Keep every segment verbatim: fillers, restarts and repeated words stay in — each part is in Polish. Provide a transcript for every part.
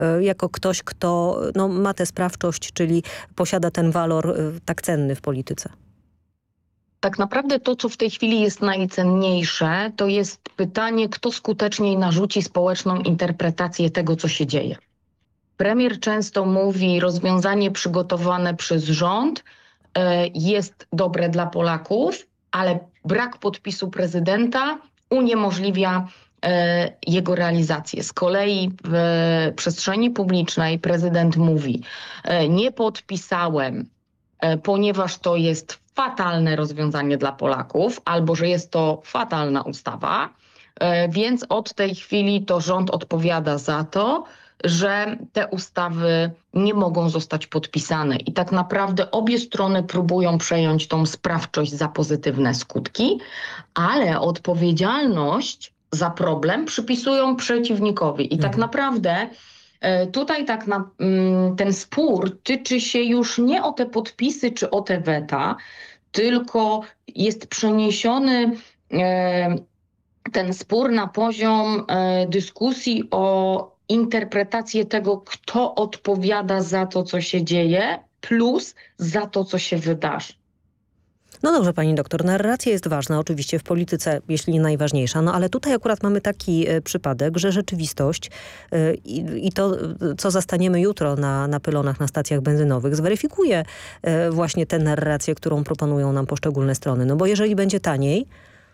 jako ktoś, kto no, ma tę sprawczość, czyli posiada ten walor tak cenny w polityce? Tak naprawdę to, co w tej chwili jest najcenniejsze, to jest pytanie, kto skuteczniej narzuci społeczną interpretację tego, co się dzieje. Premier często mówi, rozwiązanie przygotowane przez rząd e, jest dobre dla Polaków, ale brak podpisu prezydenta uniemożliwia e, jego realizację. Z kolei w e, przestrzeni publicznej prezydent mówi, e, nie podpisałem, e, ponieważ to jest fatalne rozwiązanie dla Polaków, albo że jest to fatalna ustawa, e, więc od tej chwili to rząd odpowiada za to, że te ustawy nie mogą zostać podpisane. I tak naprawdę obie strony próbują przejąć tą sprawczość za pozytywne skutki, ale odpowiedzialność za problem przypisują przeciwnikowi. I tak naprawdę e, tutaj tak na, mm, ten spór tyczy się już nie o te podpisy czy o te weta, tylko jest przeniesiony e, ten spór na poziom e, dyskusji o interpretację tego, kto odpowiada za to, co się dzieje, plus za to, co się wydarzy. No dobrze, pani doktor, narracja jest ważna oczywiście w polityce, jeśli nie najważniejsza, no ale tutaj akurat mamy taki e, przypadek, że rzeczywistość e, i, i to, co zastaniemy jutro na, na pylonach na stacjach benzynowych, zweryfikuje e, właśnie tę narrację, którą proponują nam poszczególne strony. No bo jeżeli będzie taniej,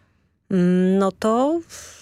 no to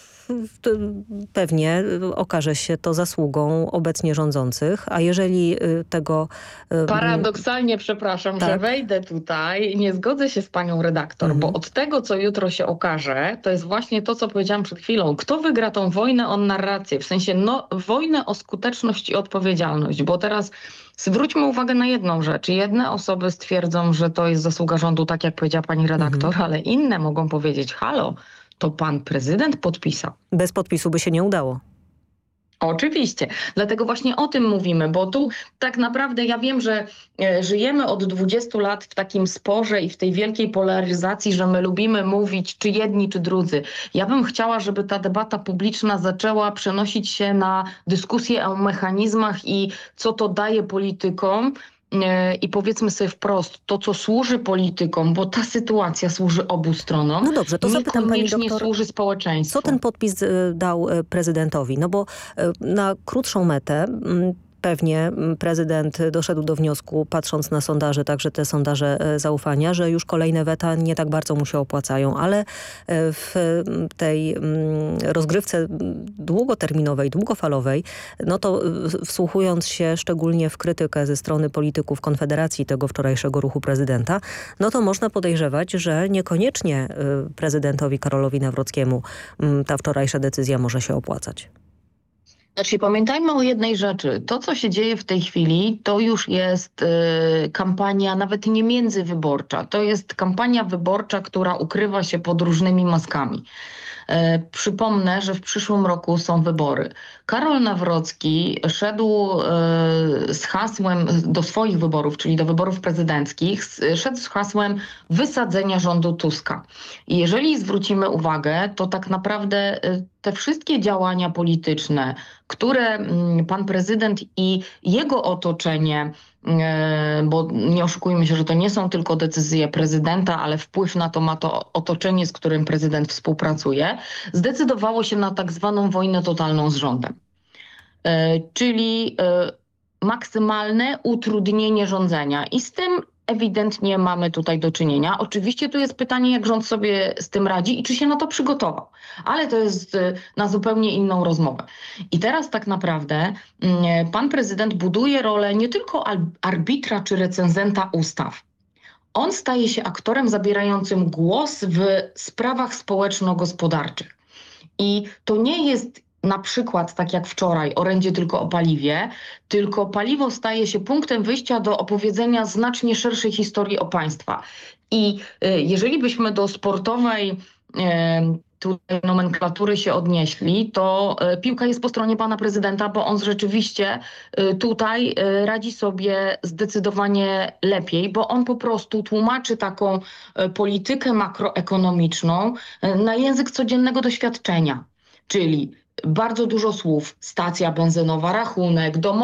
pewnie okaże się to zasługą obecnie rządzących, a jeżeli tego... Paradoksalnie, przepraszam, tak, że wejdę tutaj, nie zgodzę się z panią redaktor, mhm. bo od tego, co jutro się okaże, to jest właśnie to, co powiedziałam przed chwilą. Kto wygra tą wojnę o narrację? W sensie no, wojnę o skuteczność i odpowiedzialność, bo teraz zwróćmy uwagę na jedną rzecz. Jedne osoby stwierdzą, że to jest zasługa rządu, tak jak powiedziała pani redaktor, mhm. ale inne mogą powiedzieć, halo, to pan prezydent podpisał. Bez podpisu by się nie udało. Oczywiście. Dlatego właśnie o tym mówimy, bo tu tak naprawdę ja wiem, że e, żyjemy od dwudziestu lat w takim sporze i w tej wielkiej polaryzacji, że my lubimy mówić czy jedni, czy drudzy. Ja bym chciała, żeby ta debata publiczna zaczęła przenosić się na dyskusję o mechanizmach i co to daje politykom. I powiedzmy sobie wprost, to co służy politykom, bo ta sytuacja służy obu stronom, no dobrze, to zapytam pani doktor, służy społeczeństwu. Co ten podpis dał prezydentowi? No bo na krótszą metę pewnie prezydent doszedł do wniosku, patrząc na sondaże, także te sondaże zaufania, że już kolejne weta nie tak bardzo mu się opłacają, ale w tej rozgrywce długoterminowej, długofalowej, no to wsłuchując się szczególnie w krytykę ze strony polityków Konfederacji tego wczorajszego ruchu prezydenta, no to można podejrzewać, że niekoniecznie prezydentowi Karolowi Nawrockiemu ta wczorajsza decyzja może się opłacać. Znaczy, pamiętajmy o jednej rzeczy. To, co się dzieje w tej chwili, to już jest y, kampania nawet nie międzywyborcza. To jest kampania wyborcza, która ukrywa się pod różnymi maskami. E, przypomnę, że w przyszłym roku są wybory. Karol Nawrocki szedł e, z hasłem do swoich wyborów, czyli do wyborów prezydenckich, z, szedł z hasłem wysadzenia rządu Tuska. I jeżeli zwrócimy uwagę, to tak naprawdę e, te wszystkie działania polityczne, które m, pan prezydent i jego otoczenie, bo nie oszukujmy się, że to nie są tylko decyzje prezydenta, ale wpływ na to ma to otoczenie, z którym prezydent współpracuje, zdecydowało się na tak zwaną wojnę totalną z rządem. Czyli maksymalne utrudnienie rządzenia i z tym ewidentnie mamy tutaj do czynienia. Oczywiście tu jest pytanie, jak rząd sobie z tym radzi i czy się na to przygotował. Ale to jest na zupełnie inną rozmowę. I teraz tak naprawdę pan prezydent buduje rolę nie tylko arbitra czy recenzenta ustaw. On staje się aktorem zabierającym głos w sprawach społeczno-gospodarczych. I to nie jest na przykład, tak jak wczoraj, orędzie tylko o paliwie, tylko paliwo staje się punktem wyjścia do opowiedzenia znacznie szerszej historii o państwa. I y, jeżeli byśmy do sportowej y, tutaj nomenklatury się odnieśli, to y, piłka jest po stronie pana prezydenta, bo on rzeczywiście y, tutaj y, radzi sobie zdecydowanie lepiej, bo on po prostu tłumaczy taką y, politykę makroekonomiczną y, na język codziennego doświadczenia. Czyli bardzo dużo słów. Stacja benzynowa, rachunek, domowy